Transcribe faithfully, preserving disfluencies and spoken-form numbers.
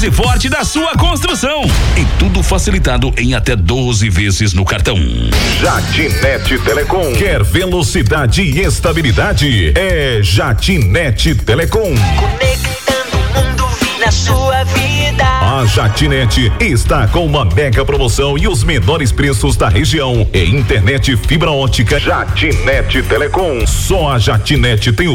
base forte da sua construção. E tudo facilitado em até doze vezes no cartão. Jatinete Telecom. Quer velocidade e estabilidade? É Jatinete Telecom. Conectando o mundo na sua vida. A Jatinete está com uma mega promoção e os menores preços da região. É internet fibra ótica Jatinete Telecom. Só a Jatinete tem o